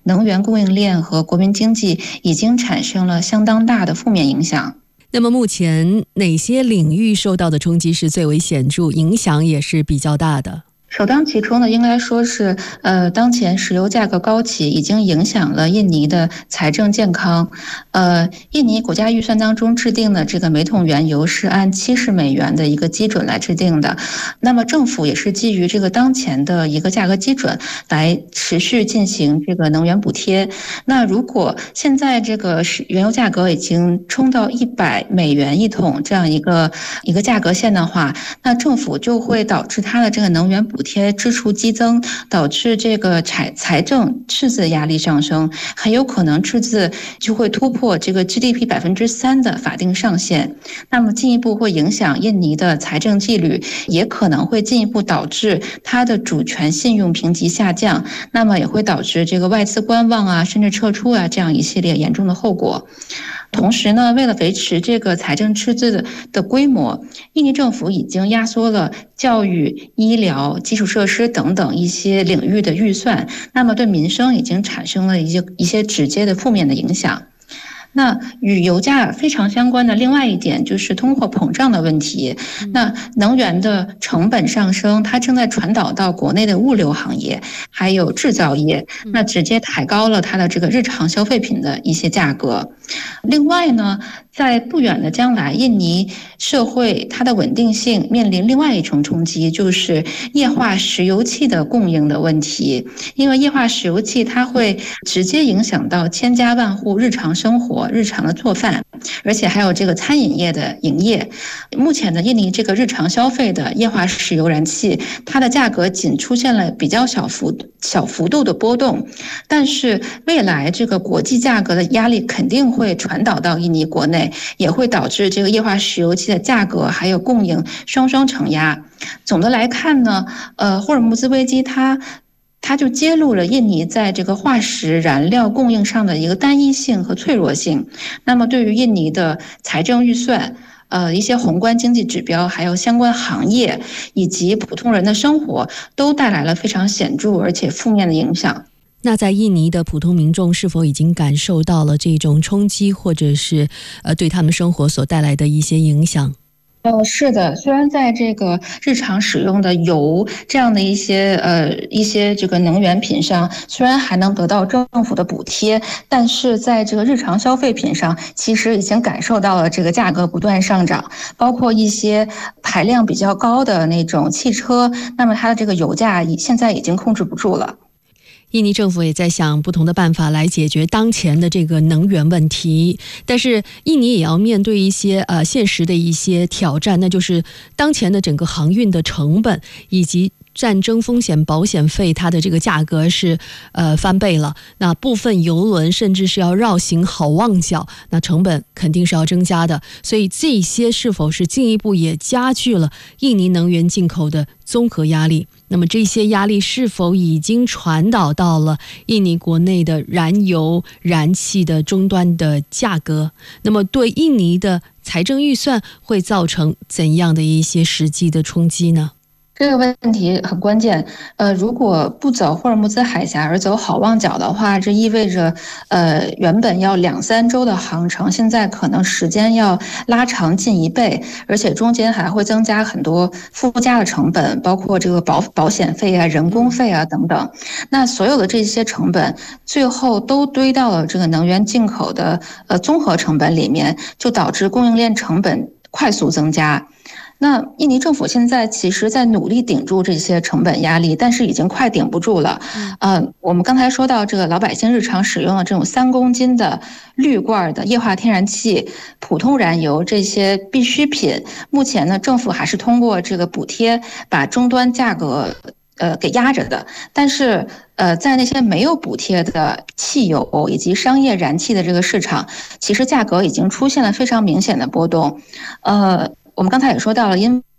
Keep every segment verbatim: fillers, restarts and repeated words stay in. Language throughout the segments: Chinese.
能源供应链和国民经济已经产生了相当大的负面影响。 那么目前哪些领域受到的冲击是最为显著，影响也是比较大的？ 首当其冲的应该说是，呃，当前石油价格高企已经影响了印尼的财政健康。呃，印尼国家预算当中制定的这个每桶原油是按七十美元的一个基准来制定的，那么政府也是基于这个当前的一个价格基准来持续进行这个能源补贴。那如果现在这个原油价格已经冲到一百美元一桶这样一个一个价格线的话，那政府就会导致它的这个能源补贴支出激增，导致这个财财政赤字压力上升，很有可能赤字就会突破这个 G D P 百分之三的法定上限，那么进一步会影响印尼的财政纪律，也可能会进一步导致它的主权信用评级下降，那么也会导致这个外资观望啊，甚至撤出啊这样一系列严重的后果。同时呢，为了维持这个财政赤字 的, 的规模，印尼政府已经压缩了教育、医疗、基础设施等等一些领域的预算，那么对民生已经产生了一些一些直接的负面的影响。那与油价非常相关的另外一点就是通货膨胀的问题。那能源的成本上升，它正在传导到国内的物流行业，还有制造业，那直接抬高了它的这个日常消费品的一些价格。另外呢，在不远的将来，印尼社会它的稳定性面临另外一重冲击，就是液化石油气的供应的问题。因为液化石油气它会直接影响到千家万户日常生活、日常的做饭，而且还有这个餐饮业的营业。目前的印尼这个日常消费的液化石油燃气，它的价格仅出现了比较小幅小幅度的波动，但是未来这个国际价格的压力肯定会传导到印尼国内，也会导致这个液化石油气的价格还有供应双双承压。总的来看呢，呃，霍尔木兹危机它它就揭露了印尼在这个化石燃料供应上的一个单一性和脆弱性。那么对于印尼的财政预算、呃一些宏观经济指标，还有相关行业以及普通人的生活，都带来了非常显著而且负面的影响。 那在印尼的普通民众是否已经感受到了这种冲击，或者是呃对他们生活所带来的一些影响？ 呃，是的，虽然在这个日常使用的油这样的一些呃一些这个能源品上，虽然还能得到政府的补贴，但是在这个日常消费品上，其实已经感受到了这个价格不断上涨，包括一些排量比较高的那种汽车，那么它的这个油价现在已经控制不住了。 印尼政府也在想不同的办法来解决当前的这个能源问题，但是印尼也要面对一些呃现实的一些挑战，那就是当前的整个航运的成本以及战争风险保险费，它的这个价格是呃翻倍了。那部分邮轮甚至是要绕行好望角，那成本肯定是要增加的。所以这些是否是进一步也加剧了印尼能源进口的综合压力？那么这些压力是否已经传导到了印尼国内的燃油、燃气的终端的价格？那么对印尼的财政预算会造成怎样的一些实际的冲击呢？ 这个问题很关键，呃，如果不走霍尔木兹海峡而走好望角的话，这意味着，呃，原本要两三周的航程，现在可能时间要拉长近一倍，而且中间还会增加很多附加的成本，包括这个保保险费啊、人工费啊等等。那所有的这些成本，最后都堆到了这个能源进口的呃综合成本里面，就导致供应链成本快速增加。那印尼政府现在其实在努力顶住这些成本压力，但是已经快顶不住了。呃，我们刚才说到这个老百姓日常使用的这种三公斤的滤罐的液化天然气、普通燃油这些必需品，目前呢政府还是通过这个补贴把终端价格呃给压着的，但是呃在那些没有补贴的汽油以及商业燃气的这个市场，其实价格已经出现了非常明显的波动。呃我们刚才也说到了，因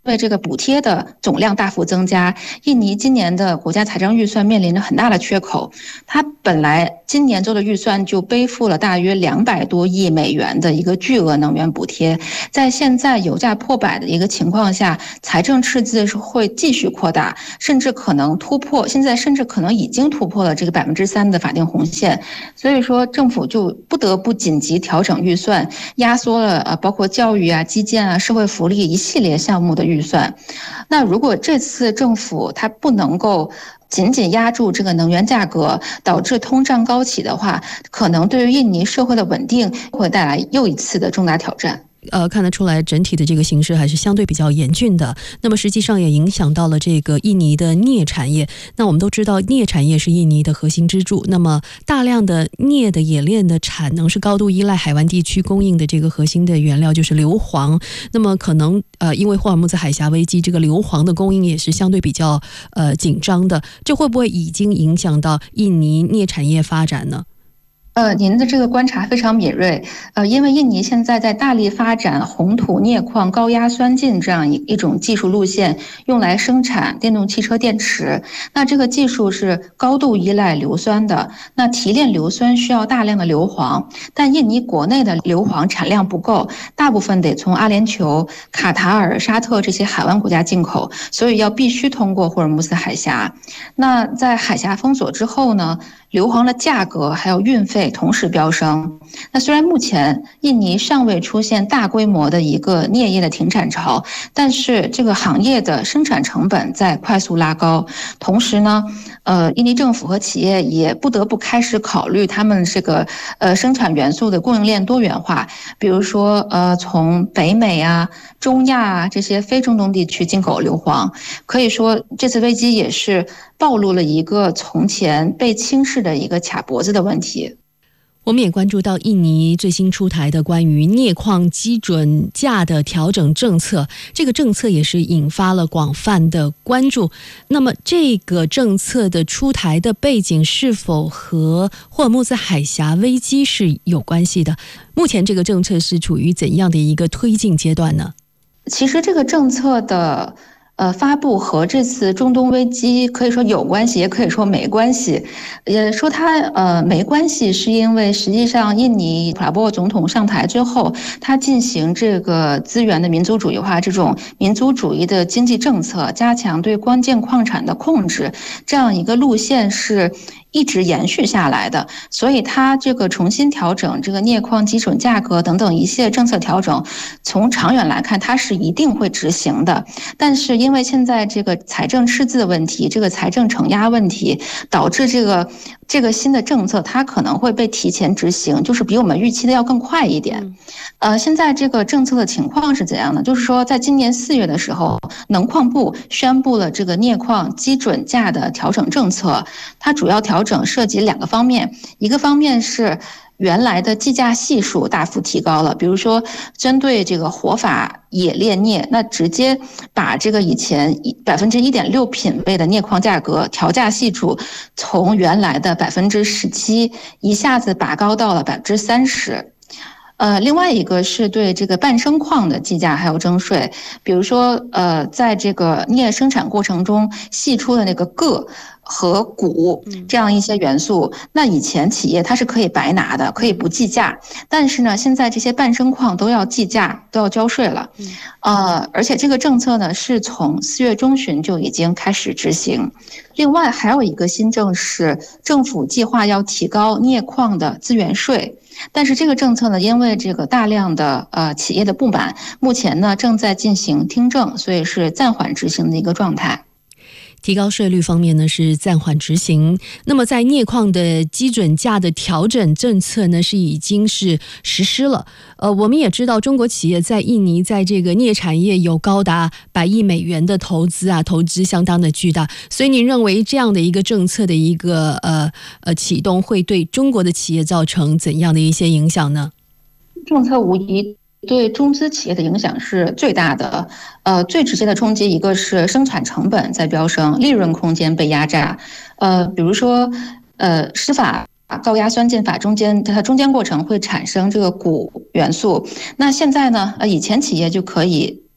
为这个补贴的总量大幅增加，印尼今年的国家财政预算面临着很大的缺口。它本来今年做的预算就背负了大约两百多亿美元的一个巨额能源补贴，在现在油价破百的一个情况下，财政赤字是会继续扩大，甚至可能突破，现在甚至可能已经突破了这个百分之三的法定红线。所以说，政府就不得不紧急调整预算，压缩了呃包括教育啊、基建啊、社会福利一系列项目的预算。那如果这次政府它不能够紧紧压住这个能源价格，导致通胀高企的话，可能对于印尼社会的稳定会带来又一次的重大挑战。 呃，看得出来整体的这个形势还是相对比较严峻的。那么实际上也影响到了这个印尼的镍产业。那我们都知道镍产业是印尼的核心支柱，那么大量的镍的冶炼的产能是高度依赖海湾地区供应的这个核心的原料就是硫磺。那么可能呃因为霍尔木兹海峡危机，这个硫磺的供应也是相对比较呃紧张的，这会不会已经影响到印尼镍产业发展呢？ 呃，您的这个观察非常敏锐。呃，因为印尼现在在大力发展红土镍矿高压酸浸这样一一种技术路线，用来生产电动汽车电池。那这个技术是高度依赖硫酸的。那提炼硫酸需要大量的硫磺，但印尼国内的硫磺产量不够，大部分得从阿联酋、卡塔尔、沙特这些海湾国家进口，所以要必须通过霍尔木兹海峡。那在海峡封锁之后呢？硫磺的价格还有运费同时飙升。那虽然目前印尼尚未出现大规模的一个镍业的停产潮，但是这个行业的生产成本在快速拉高。同时呢，呃，印尼政府和企业也不得不开始考虑他们这个呃生产元素的供应链多元化，比如说呃从北美啊、中亚啊这些非中东地区进口硫磺。可以说这次危机也是暴露了一个从前被轻视的一个卡脖子的问题。 我们也关注到印尼最新出台的关于镍矿基准价的调整政策，这个政策也是引发了广泛的关注。那么这个政策的出台的背景是否和霍尔木兹海峡危机是有关系的？目前这个政策是处于怎样的一个推进阶段呢？ 其实这个政策的呃，发布和这次中东危机可以说有关系，也可以说没关系。也说它呃没关系，是因为实际上印尼普拉波沃总统上台之后，他进行这个资源的民族主义化，这种民族主义的经济政策，加强对关键矿产的控制，这样一个路线是一直延续下来的。所以它这个重新调整这个镍矿基准价格等等一系列政策调整，从长远来看它是一定会执行的。但是因为现在这个财政赤字的问题，这个财政承压问题，导致这个这个新的政策它可能会被提前执行，就是比我们预期的要更快一点。呃，现在这个政策的情况是怎样的？就是说在今年四月的时候，能矿部宣布了这个镍矿基准价的调整政策，它主要调整涉及两个方面，一个方面是原来的计价系数大幅提高了，比如说针对这个活法冶炼镍，那直接把这个以前百分之一点六品位的镍矿价格调价系数从原来的百分之十七一下子拔高到了百分之三十。呃，另外一个是对这个半生矿的计价还有征税，比如说呃，在这个镍生产过程中析出的那个铬和钴这样一些元素，那以前企业它是可以白拿的，可以不计价，但是呢，现在这些半生矿都要计价，都要交税了。呃，而且这个政策呢是从四月中旬就已经开始执行。另外还有一个新政是政府计划要提高镍矿的资源税。但是这个政策呢，因为这个大量的呃企业的不满，目前呢正在进行听证，所以是暂缓执行的一个状态。 提高税率方面呢是暂缓执行，那么在镍矿的基准价的调整政策呢是已经是实施了。呃，我们也知道中国企业在印尼在这个镍产业有高达百亿美元的投资啊，投资相当的巨大。所以您认为这样的一个政策的一个呃呃启动会对中国的企业造成怎样的一些影响呢？ 政策无疑对中资企业的影响是最大的，呃，最直接的冲击一个是生产成本在飙升，利润空间被压榨。呃，比如说，呃，石法高压酸浸法中间，它中间过程会产生这个钴元素。那现在呢，呃，以前企业就可以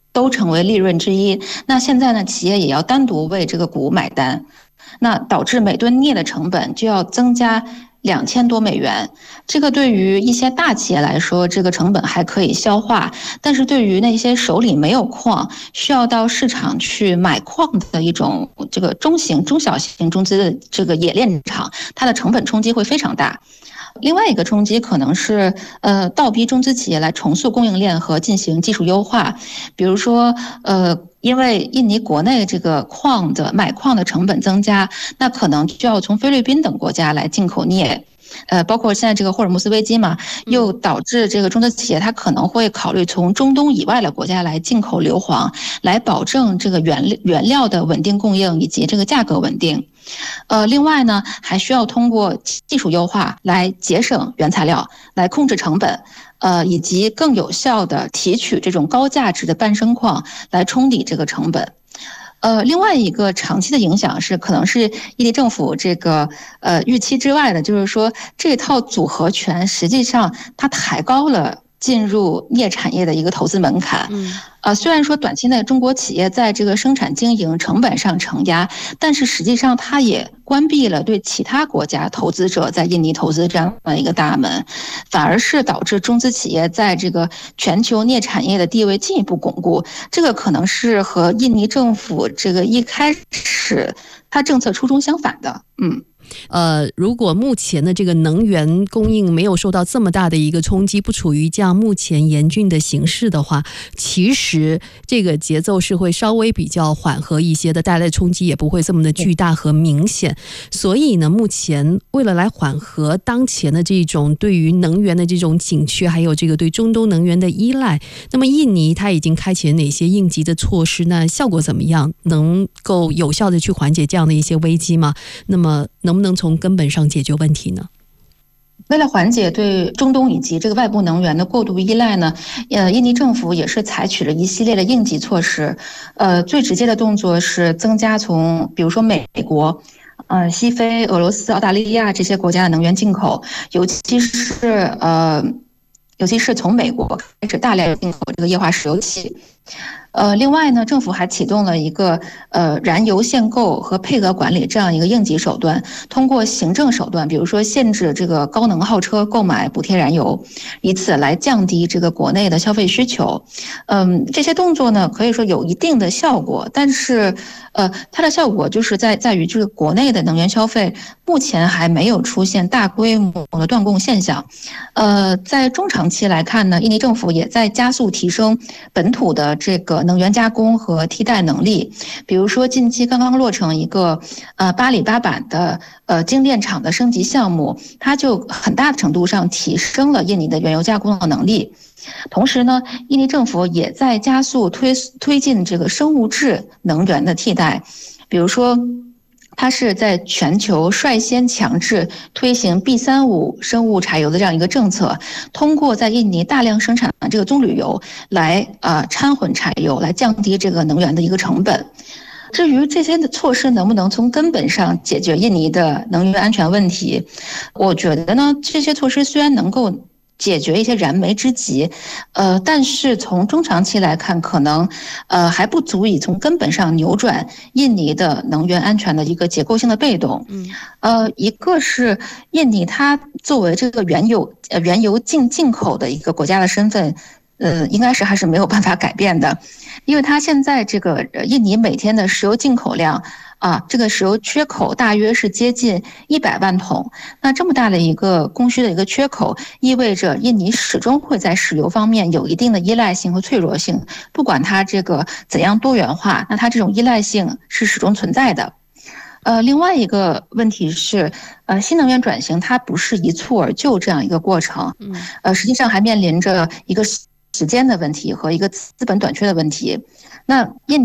都成为利润之一。那现在呢，企业也要单独为这个钴买单，那导致每吨镍的成本就要增加两千多美元。这个对于一些大企业来说，这个成本还可以消化，但是对于那些手里没有矿，需要到市场去买矿的一种这个中型、中小型中资的这个冶炼厂，它的成本冲击会非常大。另外一个冲击可能是，呃，倒逼中资企业来重塑供应链和进行技术优化，比如说，呃，因为印尼国内这个矿的买矿的成本增加，那可能就要从菲律宾等国家来进口镍。呃，包括现在这个霍尔木斯危机嘛，又导致这个中资企业它可能会考虑从中东以外的国家来进口硫磺，来保证这个原原料的稳定供应以及这个价格稳定。呃，另外呢，还需要通过技术优化来节省原材料，来控制成本，呃，以及更有效的提取这种高价值的半生矿来冲抵这个成本。呃，另外一个长期的影响是，可能是印尼政府这个呃预期之外的，就是说这套组合拳实际上它抬高了进入镍产业的一个投资门槛。嗯，呃，虽然说短期内中国企业在这个生产经营成本上承压，但是实际上它也关闭了对其他国家投资者在印尼投资这样的一个大门，反而是导致中资企业在这个全球镍产业的地位进一步巩固。这个可能是和印尼政府这个一开始它政策初衷相反的。嗯。 呃，如果目前的这个能源供应没有受到这么大的一个冲击，不处于这样目前严峻的形势的话，其实这个节奏是会稍微比较缓和一些的，带来的冲击也不会这么的巨大和明显。所以呢，目前为了来缓和当前的这种对于能源的这种紧缺，还有这个对中东能源的依赖，那么印尼它已经开启了哪些应急的措施？那效果怎么样？能够有效的去缓解这样的一些危机吗？那么能不能从根本上解决问题呢？ 为了缓解对中东以及这个外部能源的过度依赖呢，呃，印尼政府也是采取了一系列的应急措施。呃，最直接的动作是增加从比如说美国、呃西非、俄罗斯、澳大利亚这些国家的能源进口，尤其是呃，尤其是从美国开始大量进口这个液化石油气。呃，另外呢，政府还启动了一个呃燃油限购和配额管理这样一个应急手段，通过行政手段，比如说限制这个高能耗车购买补贴燃油，以此来降低这个国内的消费需求。嗯，这些动作呢，可以说有一定的效果，但是呃，它的效果就是在在于这个国内的能源消费目前还没有出现大规模的断供现象。呃，在中长期来看呢，印尼政府也在加速提升本土的这个能源加工和替代能力。比如说，近期刚刚落成一个呃八里八板的呃精炼厂的升级项目，它就很大程度上提升了印尼的原油加工的能力。同时呢，印尼政府也在加速推推进这个生物质能源的替代，比如说，它是在全球率先强制推行 B 三十五 生物柴油的这样一个政策，通过在印尼大量生产这个棕榈油来呃掺混柴油，来降低这个能源的一个成本。至于这些的措施能不能从根本上解决印尼的能源安全问题，我觉得呢，这些措施虽然能够解决一些燃眉之急，呃，但是从中长期来看，可能呃还不足以从根本上扭转印尼的能源安全的一个结构性的被动。嗯，呃，一个是印尼它作为这个原油呃原油进进口的一个国家的身份，呃，应该是还是没有办法改变的，因为它现在这个印尼每天的石油进口量。啊，这个石油缺口大约是接近一百万桶。那这么大的一个供需的一个缺口，意味着印尼始终会在石油方面有一定的依赖性和脆弱性。不管它这个怎样多元化，那它这种依赖性是始终存在的。呃，另外一个问题是，呃，新能源转型它不是一蹴而就这样一个过程，呃，实际上还面临着一个时间的问题和一个资本短缺的问题。那印尼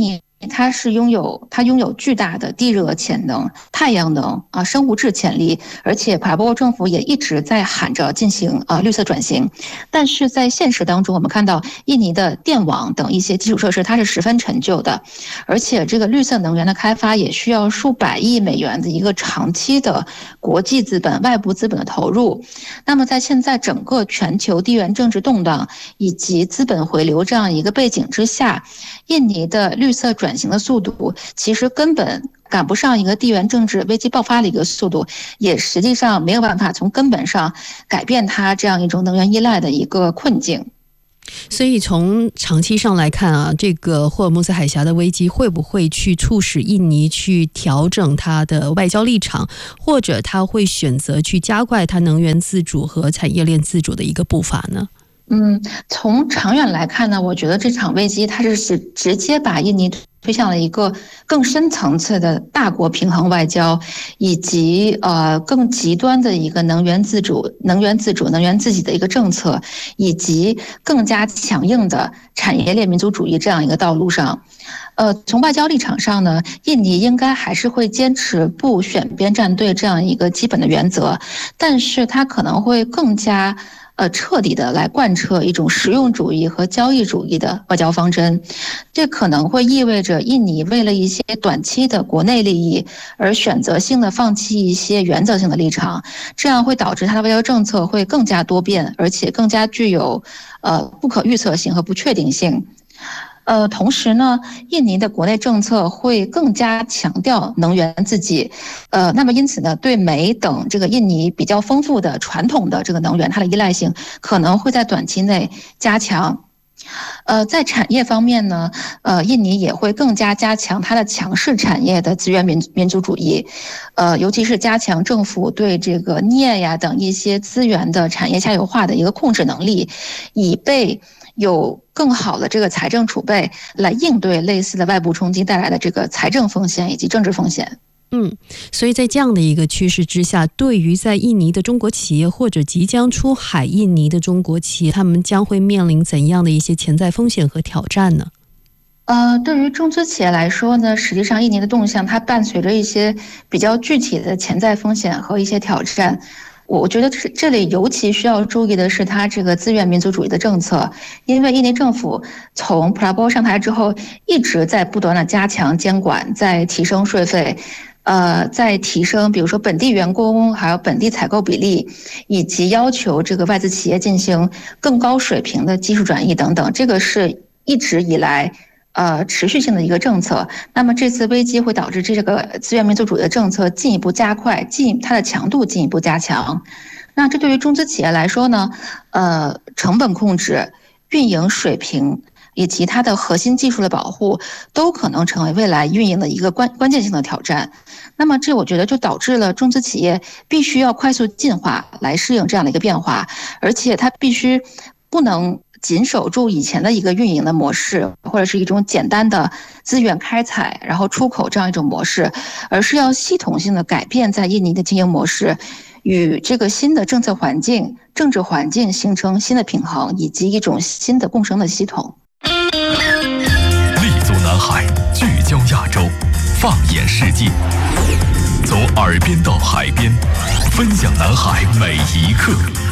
它是拥有它拥有巨大的地热潜能、太阳能啊、生物质潜力，而且帕拉波沃政府也一直在喊着进行啊绿色转型。但是在现实当中，我们看到印尼的电网等一些基础设施它是十分陈旧的，而且这个绿色能源的开发也需要数百亿美元的一个长期的国际资本、外部资本的投入。那么在现在整个全球地缘政治动荡以及资本回流这样一个背景之下，印尼的绿色转型的速度其实根本赶不上一个地缘政治危机爆发的一个速度，也实际上没有办法从根本上改变它这样一种能源依赖的一个困境。 所以从长期上来看啊，这个霍尔木兹海峡的危机会不会去促使印尼去调整它的外交立场，或者它会选择去加快它能源自主和产业链自主的一个步伐呢？ 嗯，从长远来看呢，我觉得这场危机它是直直接把印尼推向了一个更深层次的大国平衡外交，以及呃更极端的一个能源自主、能源自主、能源自给的一个政策，以及更加强硬的产业链民族主义这样一个道路上。呃，从外交立场上呢，印尼应该还是会坚持不选边站队这样一个基本的原则，但是它可能会更加呃，彻底的来贯彻一种实用主义和交易主义的外交方针，这可能会意味着印尼为了一些短期的国内利益而选择性的放弃一些原则性的立场，这样会导致它的外交政策会更加多变，而且更加具有呃不可预测性和不确定性。呃，同时呢，印尼的国内政策会更加强调能源自给，呃，那么因此呢，对煤等这个印尼比较丰富的传统的这个能源，它的依赖性可能会在短期内加强。呃，在产业方面呢，呃，印尼也会更加加强它的强势产业的资源民民族主义，呃，尤其是加强政府对这个镍呀等一些资源的产业下游化的一个控制能力，以备有更好的这个财政储备来应对类似的外部冲击带来的这个财政风险以及政治风险。 嗯，所以在这样的一个趋势之下，对于在印尼的中国企业或者即将出海印尼的中国企业，他们将会面临怎样的一些潜在风险和挑战呢？ 呃，对于中资企业来说呢，实际上印尼的动向它伴随着一些比较具体的潜在风险和一些挑战。我觉得这里尤其需要注意的是它这个资源民族主义的政策，因为印尼政府从普拉波上台之后，一直在不断的加强监管，在提升税费，呃，在提升比如说本地员工还有本地采购比例，以及要求这个外资企业进行更高水平的技术转移等等，这个是一直以来呃，持续性的一个政策。那么这次危机会导致这个资源民族主义的政策进一步加快，进它的强度进一步加强。那这对于中资企业来说呢，呃，成本控制、运营水平以及它的核心技术的保护，都可能成为未来运营的一个关关键性的挑战。那么这我觉得就导致了中资企业必须要快速进化来适应这样的一个变化，而且它必须不能紧守住以前的一个运营的模式，或者是一种简单的资源开采然后出口这样一种模式，而是要系统性的改变在印尼的经营模式，与这个新的政策环境、政治环境形成新的平衡，以及一种新的共生的系统。 立足南海，聚焦亚洲，放眼世界，从耳边到海边，分享南海每一刻。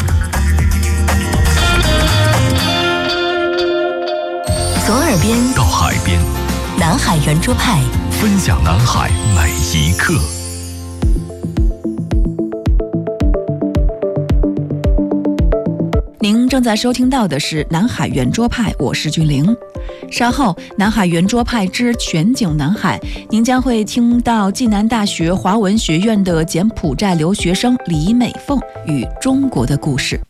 从耳边到海边， 南海圆桌派分享南海每一刻。 您正在收听到的是南海圆桌派，我是君玲。稍后南海圆桌派之全景南海，您将会听到暨南大学华文学院的柬埔寨留学生李美凤与中国的故事。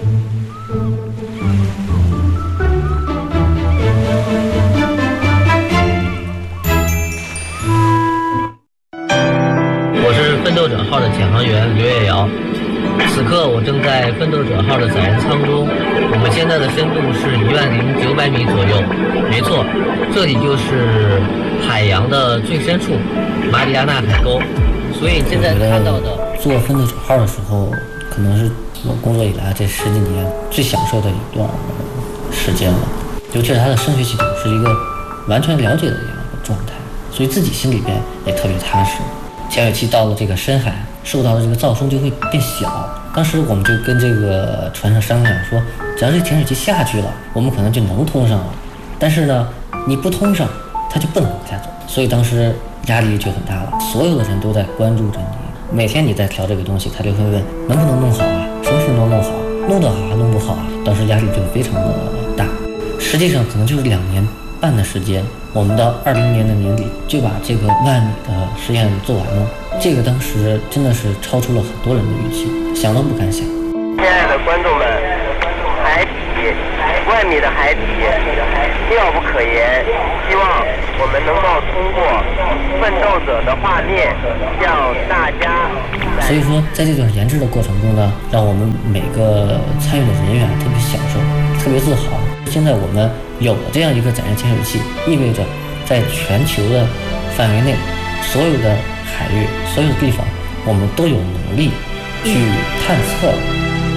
奋斗者号的潜航员刘月瑶，此刻我正在奋斗者号的载人舱中，我们现在的深度是一万零九百米左右，没错，这里就是海洋的最深处马里亚纳海沟。所以现在看到的做奋斗者号的时候，可能是我工作以来这十几年最享受的一段时间了，尤其是它的声学系统是一个完全了解的一样的状态。 所以自己心里边也特别踏实。潜水器到了这个深海，受到的这个噪声就会变小。当时我们就跟这个船上商量说，只要这潜水器下去了，我们可能就能通上了。但是呢，你不通上，它就不能往下走。所以当时压力就很大了，所有的人都在关注着你。每天你在调这个东西，他就会问能不能弄好啊，什么时候能弄好，弄得好还弄不好啊。当时压力就非常的大。实际上可能就是两年半的时间，我们到二零年的年底就把这个万米的实验做完了。这个当时真的是超出了很多人的预期，想都不敢想。 亲爱的观众们，海底万米的海底妙不可言，希望我们能够通过奋斗者的画面向大家。 所以说在这段研制的过程中呢，让我们每个参与的人员特别享受，特别自豪。现在我们有了这样一个载人潜水器，意味着在全球的范围内，所有的海域、所有的地方，我们都有能力去探测